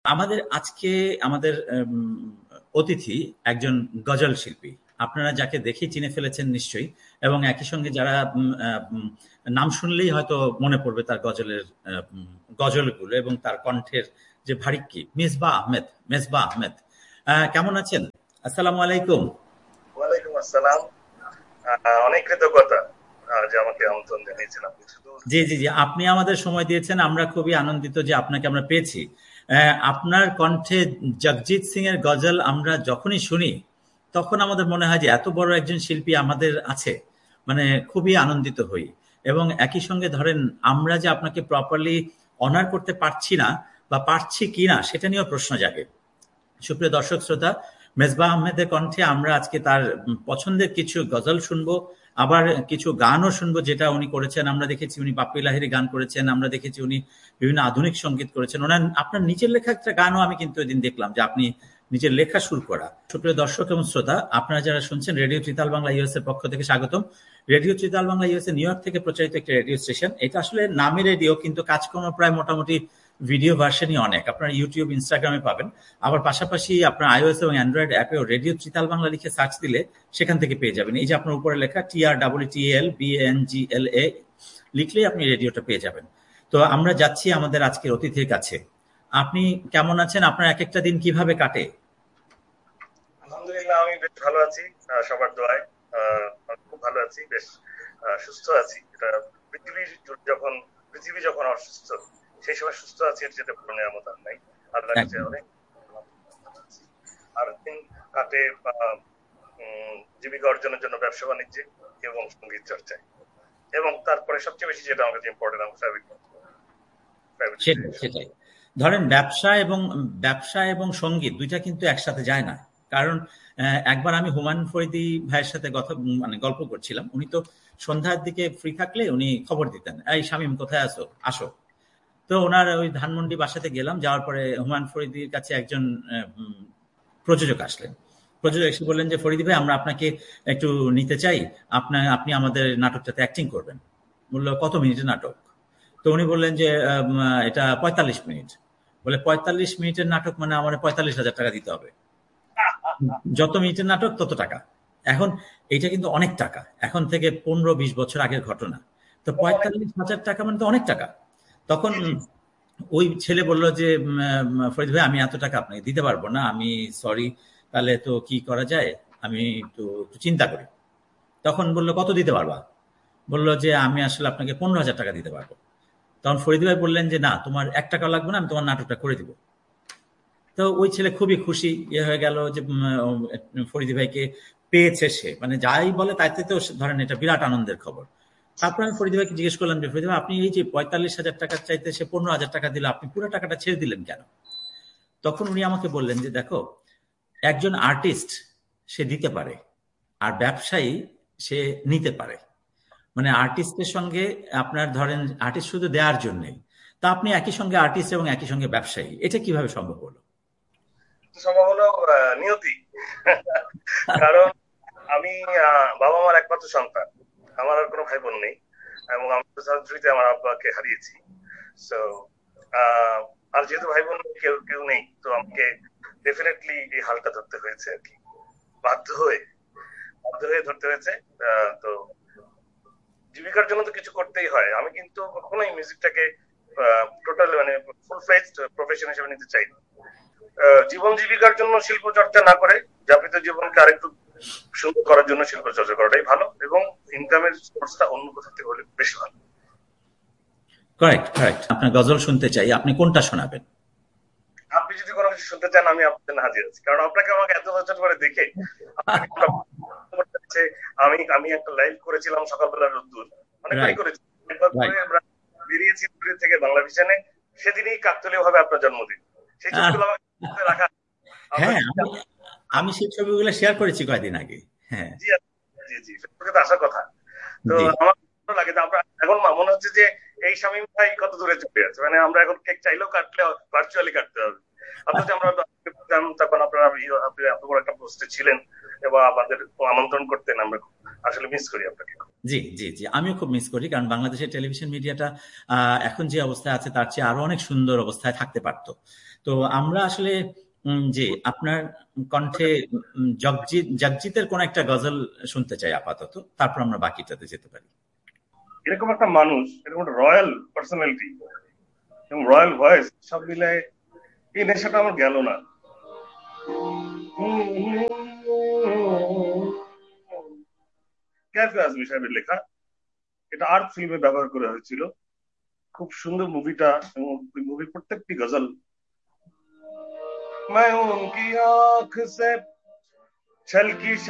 আমাদের আজকে আমাদের অতিথি একজন গজল শিল্পী। আপনারা যাকে দেখেই চিনে ফেলেছেন নিশ্চয়ই, এবং একই সঙ্গে যারা নাম শুনলেই হয়তো মনে পড়বে তার গজলগুলো এবং তার কণ্ঠের যে ভারিক্কি, মেজবা আহমেদ। মেজবা আহমেদ, কেমন আছেন? আসসালামু আলাইকুম। ওয়ালাইকুম আসসালাম। অনেক কৃতজ্ঞতা যে আমাকে আমন্ত্রণ জানিয়েছেন আপনি। জি জি জি, আপনি আমাদের সময় দিয়েছেন, আমরা খুবই আনন্দিত যে আপনাকে আমরা পেয়েছি। আপনার কণ্ঠে জগজিৎ সিং এর গজল আমরা যখনই শুনি তখন আমাদের মনে হয় যে এত বড় একজন শিল্পী আমাদের আছে, মানে খুবই আনন্দিত হই। এবং একই সঙ্গে ধরেন আমরা যে আপনাকে প্রপারলি অনার করতে পারছি না বা পারছি কিনা সেটা নিয়েও প্রশ্ন জাগে। সুপ্রিয় দর্শক শ্রোতা, মেজবা আহমেদের কণ্ঠে আমরা আজকে তার পছন্দের কিছু গজল শুনবো, আবার কিছু গানও শুনবো যেটা উনি করেছেন। আমরা দেখেছি উনি বাপ্পি লাহিড়ী গান করেছেন, আমরা দেখেছি উনি বিভিন্ন আধুনিক সঙ্গীত করেছেন। ওনার আপনার নিজের লেখা একটা গানও আমি কিন্তু ওই দিন দেখলাম যে আপনি নিজের লেখা শুরু করা। সুপ্রিয় দর্শক এবং শ্রোতা, আপনারা যারা শুনছেন রেডিও ত্রিতাল বাংলা ইউএস এর পক্ষ থেকে স্বাগতম। Radio tritaal Bangla US a new York থেকে প্রচারিত একটি রেডিও স্টেশন। এটা আসলে নামে রেডিও, কিন্তু কাজকর্ম প্রায় মোটামুটি ভিডিও ভার্সনই অনেক। আপনারা ইউটিউব, ইনস্টাগ্রামে পাবেন। আবার পাশাপাশি আপনার iOS এবং অ্যান্ড্রয়েড অ্যাপেও রেডিও ত্রিতাল বাংলা লিখে সার্চ দিলে সেখান থেকে পেয়ে যাবেন। এই যে আপনার উপরে লেখা TRTTALBANGLA লিখলেই আপনি রেডিওটা পেয়ে যাবেন। তো আমরা যাচ্ছি আমাদের আজকের অতিথির কাছে। আপনি কেমন আছেন? আপনার এক একটা দিন কিভাবে কাটে? আলহামদুলিল্লাহ, আমি বেশ ভালো আছি, সবার দোয়ায়। খুব ভালো আছি, বেশ সুস্থ আছি। এটা পৃথিবী যখন অসুস্থ, সেই সময় সুস্থ আছি, এর যেটা বড় নিয়ামত আর নাই। আল্লাহর কাছে অনেক। আর দিন কাটে জীবিকা অর্জনের জন্য ব্যবসা বাণিজ্যে এবং সঙ্গীত চর্চায়, এবং তারপরে সবচেয়ে বেশি যেটা আমাকে ইম্পর্টেন্ট, আমার সেটাই। ধরেন ব্যবসা এবং সঙ্গীত দুইটা কিন্তু একসাথে যায় না। কারণ একবার আমি হুমায়ুন ফরিদী ভাইয়ের সাথে গল্প করছিলাম। উনি তো সন্ধ্যার দিকে ফ্রি থাকলে উনি খবর দিতেন, এই শামীম কোথায় আছো, আসো। তো ওনার ওই ধানমন্ডি বাসাতে গেলাম। যাওয়ার পরে হুমায়ুন ফরিদীর কাছে একজন প্রযোজক আসলেন। প্রযোজক এসে বললেন যে, ফরিদী ভাই, আমরা আপনাকে একটু নিতে চাই, আপনি আমাদের নাটকটাতে অ্যাক্টিং করবেন। বললো, কত মিনিটের নাটক? তো উনি বললেন যে এটা 45 মিনিট। বলে, 45 মিনিটের নাটক মানে আমার 45,000 টাকা দিতে হবে। যত মিনিটের নাটক তত টাকা। এখন এইটা কিন্তু অনেক টাকা, এখন থেকে 15-20 বছর আগের ঘটনা। তো 45,000 টাকা মানে তো অনেক টাকা। তখন ওই ছেলে বলল যে, ফরিদ ভাই, আমি এত টাকা আপনাকে দিতে পারবো না, আমি সরি। তাহলে তো কি করা যায়, আমি একটু চিন্তা করি। তখন বললো, কত দিতে পারবা? বললো যে, আমি আসলে আপনাকে 15,000 টাকা দিতে পারবো। তখন ফরিদ ভাই বললেন যে, না, তোমার 1 টাকা লাগবে না, আমি তোমার নাটকটা করে দিব। তো ওই ছেলে খুবই খুশি হয়ে গেল যে ফরিদি ভাইকে পেয়েছে সে, মানে যাই বলে তাইতে তো ধরেন এটা বিরাট আনন্দের খবর। তারপর আমি ফরিদি ভাইকে জিজ্ঞেস করলাম যে, ফরিদি ভাই, আপনি এই যে 45,000 টাকার চাইতে সে 15,000 টাকা দিল, আপনি পুরো টাকাটা ছেড়ে দিলেন কেন? তখন উনি আমাকে বললেন যে, দেখো, একজন আর্টিস্ট সে দিতে পারে, আর ব্যবসায়ী সে নিতে পারে। মানে আর্টিস্টের সঙ্গে আপনার ধরেন আর্টিস্ট শুধু দেওয়ার জন্যই, তা আপনি একই সঙ্গে আর্টিস্ট এবং একই সঙ্গে ব্যবসায়ী, এটা কিভাবে সম্ভব হলো? সম্ভব হলো নিয়তি। কারণ আমি বাবা মার একমাত্র সন্তান, আমার আর কোনো ভাই বোন নেই, এবং আমি 2003-তে আমার আব্বাকে হারিয়েছি। সো আর যেহেতু ভাই বোন কেউ কেউ নেই, তো আমাকে ডেফিনেটলি এই হালটা ধরতে হয়েছে আর কি, বাধ্য হয়ে ধরতে হয়েছে। তো জীবিকার জন্য তো কিছু করতেই হয়। আমি কিন্তু কখনোই মিউজিকটাকে টোটাল মানে ফুল ফ্লেজড প্রফেশন হিসেবে নিতে চাই না। জীবন জীবিকার জন্য শিল্প চর্চা না করে যাপিত জীবনকে আরেকটু সুন্দর করার জন্য শিল্প চর্চা করাটাই ভালো, এবং ইনকামের সোর্সটা অন্য কোথা থেকে হলে বেশি ভালো। Correct, correct. আপনার গজল শুনতে চাই, আপনি কোনটা শোনাবেন? আপনি যদি কোনো কিছু শুনতে চান, আমি আপনার জন্য হাজির আছি। কারণ আপনাকে আমাকে এত বছর পরে দেখে আমি আমি একটা লাইভ করেছিলাম সকালবেলা, রোদ্দুর অনেকবারই করেছি, একবার করে আমরা বেরিয়েছি থেকে বাংলা ভিশনে। সেদিনই কাকতালীয় ভাবে আপনার জন্মদিন, সেই ছবিগুলো আমাকে রাখা। হ্যাঁ, আমি সেই ছবিগুলো শেয়ার করেছি কয়েকদিন আগে। হ্যাঁ, জি জি জি, ফেসবুকে আসার কথা। তো আমার ভালো লাগে যে আমরা এখন মনে হচ্ছে যে এই শামীম ভাই কত দূরে চলে যাচ্ছে, মানে আমরা এখন কেক চাইলেও কাটলে ভার্চুয়ালি কাটতে হবে। অথচ আমরা তখন আপনারা আপনি এত বড় একটা পোস্টে ছিলেন, এবং আমাদের আমন্ত্রণ করতেন, আমরা আসলে মিস করি আপনাকে। জি, জি, জি। আমিও খুব মিস করি। কারণ বাংলাদেশের টেলিভিশন মিডিয়াটা এখন যে অবস্থায় আছে তার চেয়ে আরো অনেক সুন্দর অবস্থায় থাকতে পারত। তো আমরা আসলে জি, আপনার কণ্ঠে জগজিতের কোন একটা গজল শুনতে চাই আপাতত। তারপর আমরা বাকিটাতে যেতে পারি। এরকম একটা মানুষ, এরকম একটা রয়্যাল পার্সোনালিটি এবং রয়্যাল ভয়েস সব মিলায় এই নেশাটা আমার গেল না। ক্যাফে আজমি সাহেবের লেখা, এটা আর্ট ফিল্মে ব্যবহার করা হয়েছিল। খুব সুন্দর মুভিটা, এবং ওই মুভির প্রত্যেকটি গজল मैं उनकी आंख से छलकी